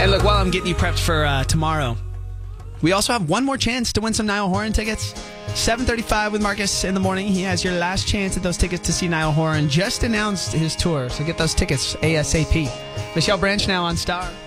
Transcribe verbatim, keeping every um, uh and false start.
And look, while I'm getting you prepped for uh, tomorrow, we also have one more chance to win some Niall Horan tickets. seven thirty-five with Marcus in the morning. He has your last chance at those tickets to see Niall Horan. Just announced his tour, so get those tickets ASAP. Michelle Branch now on Star.